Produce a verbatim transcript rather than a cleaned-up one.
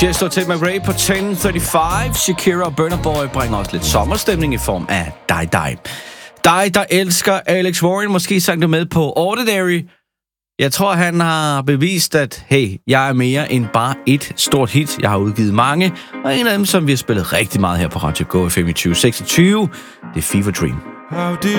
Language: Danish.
Tiesto og Tate McRae på ti femogtredive. Shakira og Burna Boy bringer også lidt sommerstemning i form af Die Die. Dig, der elsker Alex Warren, måske sang det med på Ordinary. Jeg tror, han har bevist, at hey, jeg er mere end bare et stort hit. Jeg har udgivet mange, og en af dem, som vi har spillet rigtig meget her på Radio Go F M i tyve seksogtyve, det er Fever Dream. How did